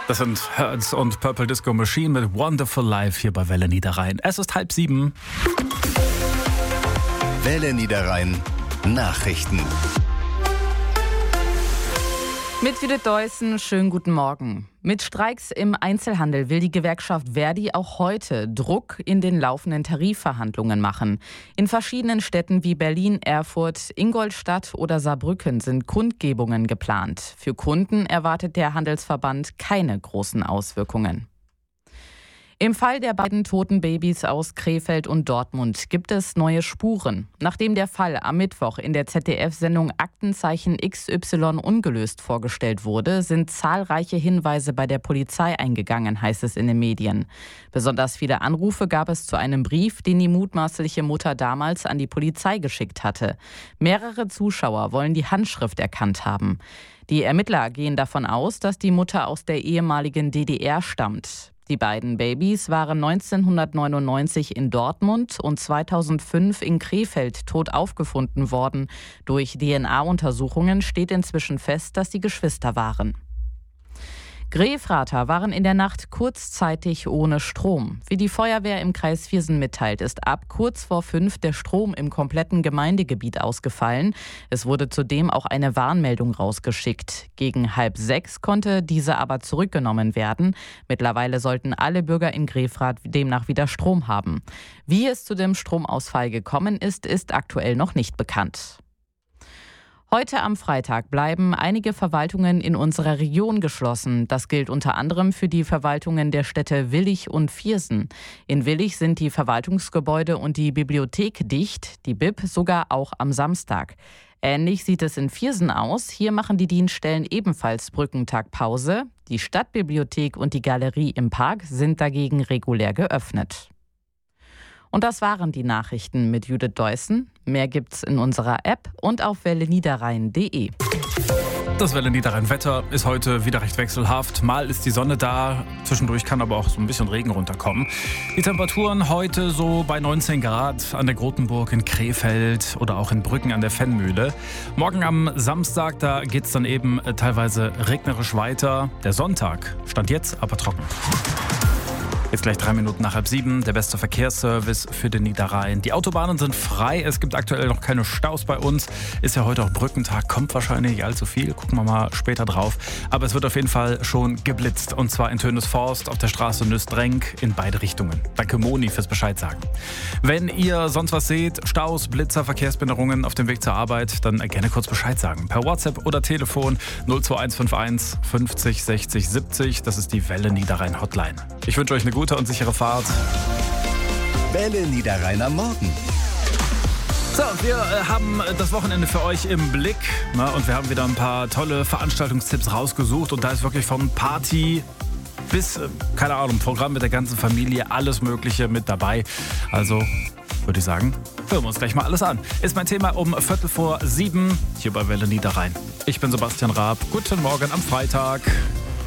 Das sind Hertz und Purple Disco Machine mit Wonderful Life hier bei Welle Niederrhein. Es ist 6:30. Welle Niederrhein Nachrichten. Mit Judith Deussen, schönen guten Morgen. Mit Streiks im Einzelhandel will die Gewerkschaft Verdi auch heute Druck in den laufenden Tarifverhandlungen machen. In verschiedenen Städten wie Berlin, Erfurt, Ingolstadt oder Saarbrücken sind Kundgebungen geplant. Für Kunden erwartet der Handelsverband keine großen Auswirkungen. Im Fall der beiden toten Babys aus Krefeld und Dortmund gibt es neue Spuren. Nachdem der Fall am Mittwoch in der ZDF-Sendung Aktenzeichen XY ungelöst vorgestellt wurde, sind zahlreiche Hinweise bei der Polizei eingegangen, heißt es in den Medien. Besonders viele Anrufe gab es zu einem Brief, den die mutmaßliche Mutter damals an die Polizei geschickt hatte. Mehrere Zuschauer wollen die Handschrift erkannt haben. Die Ermittler gehen davon aus, dass die Mutter aus der ehemaligen DDR stammt. Die beiden Babys waren 1999 in Dortmund und 2005 in Krefeld tot aufgefunden worden. Durch DNA-Untersuchungen steht inzwischen fest, dass sie Geschwister waren. Grefrater waren in der Nacht kurzzeitig ohne Strom. Wie die Feuerwehr im Kreis Viersen mitteilt, ist ab kurz vor 5 der Strom im kompletten Gemeindegebiet ausgefallen. Es wurde zudem auch eine Warnmeldung rausgeschickt. Gegen 5:30 konnte diese aber zurückgenommen werden. Mittlerweile sollten alle Bürger in Grefrath demnach wieder Strom haben. Wie es zu dem Stromausfall gekommen ist, ist aktuell noch nicht bekannt. Heute am Freitag bleiben einige Verwaltungen in unserer Region geschlossen. Das gilt unter anderem für die Verwaltungen der Städte Willich und Viersen. In Willich sind die Verwaltungsgebäude und die Bibliothek dicht, die BIP sogar auch am Samstag. Ähnlich sieht es in Viersen aus. Hier machen die Dienststellen ebenfalls Brückentagpause. Die Stadtbibliothek und die Galerie im Park sind dagegen regulär geöffnet. Und das waren die Nachrichten mit Judith Deussen. Mehr gibt's in unserer App und auf welleniederrhein.de. Das Welle Niederrhein Wetter ist heute wieder recht wechselhaft. Mal ist die Sonne da, zwischendurch kann aber auch so ein bisschen Regen runterkommen. Die Temperaturen heute so bei 19 Grad an der Grotenburg in Krefeld oder auch in Brücken an der Fennmühle. Morgen am Samstag, da geht's dann eben teilweise regnerisch weiter. Der Sonntag stand jetzt aber trocken. Jetzt gleich 3 Minuten nach 6:30, der beste Verkehrsservice für den Niederrhein. Die Autobahnen sind frei, es gibt aktuell noch keine Staus bei uns. Ist ja heute auch Brückentag, kommt wahrscheinlich nicht allzu viel, gucken wir mal später drauf. Aber es wird auf jeden Fall schon geblitzt und zwar in Tönesforst, auf der Straße Nüstrenk in beide Richtungen. Danke Moni fürs Bescheid sagen. Wenn ihr sonst was seht, Staus, Blitzer, Verkehrsbehinderungen auf dem Weg zur Arbeit, dann gerne kurz Bescheid sagen. Per WhatsApp oder Telefon 02151 50 60 70, das ist die Welle Niederrhein Hotline. Ich wünsche euch eine gute und sichere Fahrt. Welle Niederrhein am Morgen. So, wir haben das Wochenende für euch im Blick. Und wir haben wieder ein paar tolle Veranstaltungstipps rausgesucht. Und da ist wirklich von Party bis, keine Ahnung, Programm mit der ganzen Familie, alles Mögliche mit dabei. Also würde ich sagen, hören wir uns gleich mal alles an. Ist mein Thema um 6:45 hier bei Welle Niederrhein. Ich bin Sebastian Raab. Guten Morgen am Freitag.